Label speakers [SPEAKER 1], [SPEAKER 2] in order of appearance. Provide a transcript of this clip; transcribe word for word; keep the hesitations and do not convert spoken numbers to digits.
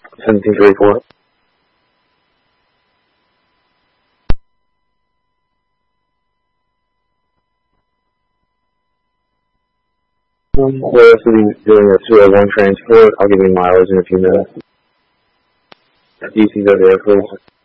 [SPEAKER 1] seventeen thirty-four. We're also doing a two oh one transport. I'll give you mileage in a few minutes. D C go there, please.